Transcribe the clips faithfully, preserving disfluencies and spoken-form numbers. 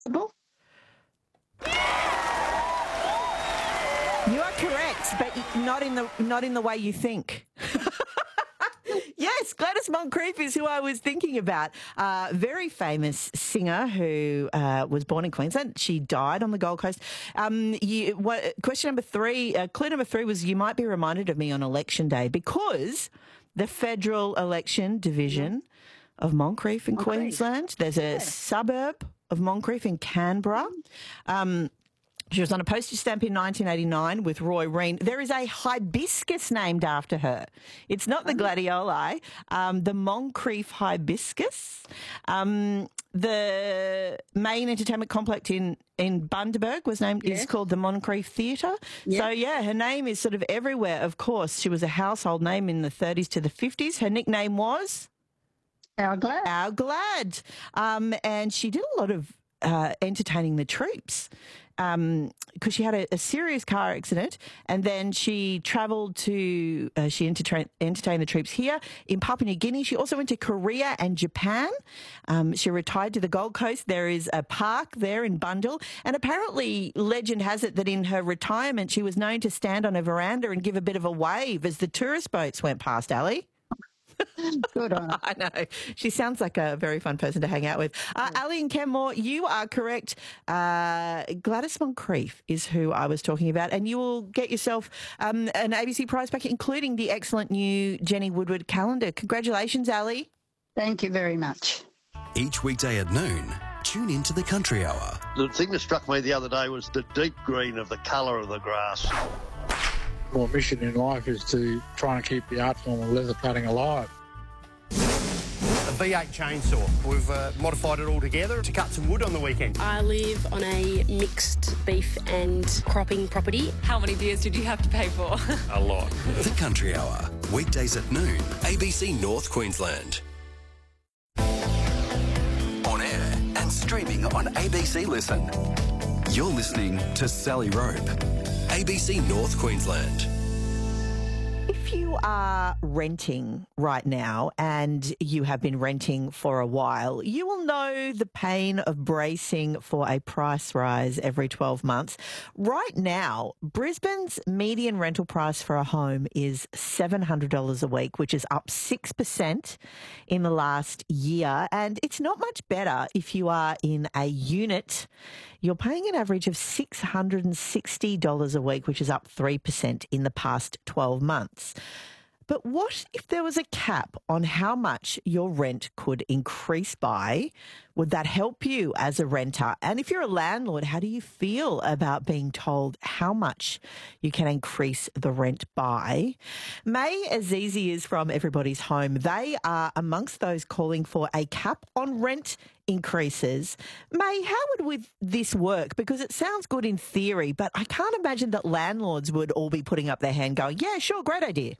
You are correct, but not in the not in the way you think. Yes, Gladys Moncrieff is who I was thinking about. Uh, very famous singer who uh, was born in Queensland. She died on the Gold Coast. Um, you, what, question number three, uh, clue number three was you might be reminded of me on election day because the federal election division of Moncrieff in Moncrieff. Queensland, there's a Yeah. suburb of Moncrieff in Canberra. Um, She was on a postage stamp in nineteen eighty-nine with Roy Reen. There is a hibiscus named after her. It's not the gladioli, um, the Moncrieff hibiscus. Um, the main entertainment complex in, in Bundaberg was named, Yes. is called the Moncrieff Theatre. Yeah. So, yeah, her name is sort of everywhere, of course. She was a household name in the thirties to the fifties. Her nickname was? Our glad. Our Glad. Um, and she did a lot of uh, entertaining the troops because um, she had a, a serious car accident and then she travelled to, uh, she entertain, entertained the troops here in Papua New Guinea. She also went to Korea and Japan. Um, she retired to the Gold Coast. There is a park there in Bundle. And apparently legend has it that in her retirement she was known to stand on a veranda and give a bit of a wave as the tourist boats went past, Ali. Good on her. I know. She sounds like a very fun person to hang out with. Uh, Ali and Kenmore, you are correct. Uh, Gladys Moncrieff is who I was talking about, and you will get yourself um, an A B C prize packet, including the excellent new Jenny Woodward calendar. Congratulations, Ali. Thank you very much. Each weekday at noon, tune into the Country Hour. The thing that struck me the other day was the deep green of the colour of the grass. My mission in life is to try and keep the art form of leather cutting alive. A V eight chainsaw. We've uh, modified it all together to cut some wood on the weekend. I live on a mixed beef and cropping property. How many beers did you have to pay for? A lot. The Country Hour, weekdays at noon, A B C North Queensland. On air and streaming on A B C Listen. You're listening to Sally Rope, A B C North Queensland. If you are renting right now and you have been renting for a while, you will know the pain of bracing for a price rise every twelve months. Right now, Brisbane's median rental price for a home is seven hundred dollars a week, which is up six percent in the last year. And it's not much better if you are in a unit. You're paying an average of six hundred sixty dollars a week, which is up three percent in the past twelve months. But what if there was a cap on how much your rent could increase by? Would that help you as a renter? And if you're a landlord, how do you feel about being told how much you can increase the rent by? May Azizi is from Everybody's Home. They are amongst those calling for a cap on rent increases. May, how would with this work? Because it sounds good in theory, but I can't imagine that landlords would all be putting up their hand going, yeah, sure, great idea.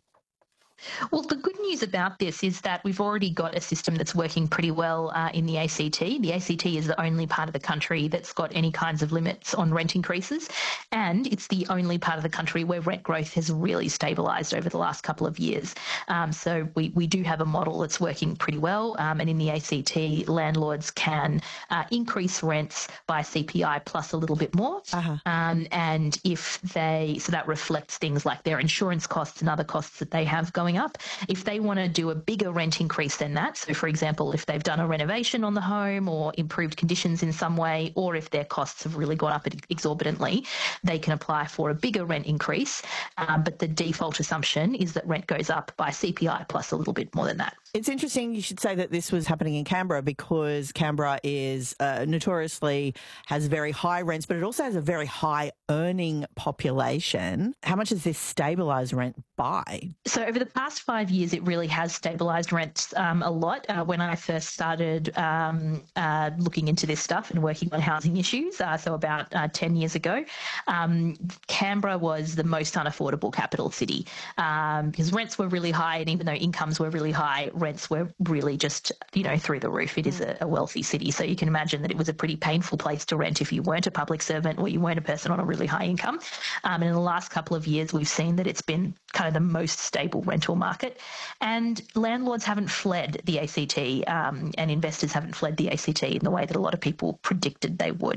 Well, the good news about this is that we've already got a system that's working pretty well uh, in the A C T. The A C T is the only part of the country that's got any kinds of limits on rent increases, and it's the only part of the country where rent growth has really stabilised over the last couple of years. Um, so we, we do have a model that's working pretty well, um, and in the A C T, landlords can uh, increase rents by C P I plus a little bit more. Uh-huh. Um, and if they, so that reflects things like their insurance costs and other costs that they have going up. If they want to do a bigger rent increase than that, so for example, if they've done a renovation on the home or improved conditions in some way, or if their costs have really gone up exorbitantly, they can apply for a bigger rent increase. Um, but the default assumption is that rent goes up by C P I plus a little bit more than that. It's interesting you should say that this was happening in Canberra because Canberra is uh, notoriously has very high rents, but it also has a very high earning population. How much does this stabilise rent by? So over the past five years, it really has stabilised rents um, a lot. Uh, when I first started um, uh, looking into this stuff and working on housing issues, uh, so about uh, ten years ago, um, Canberra was the most unaffordable capital city um, because rents were really high, and even though incomes were really high, rents were really just, you know, through the roof. It is a, a wealthy city, so you can imagine that it was a pretty painful place to rent if you weren't a public servant or you weren't a person on a really high income. Um, and in the last couple of years, we've seen that it's been kind of the most stable rental market, and landlords haven't fled the A C T um, and investors haven't fled the A C T in the way that a lot of people predicted they would.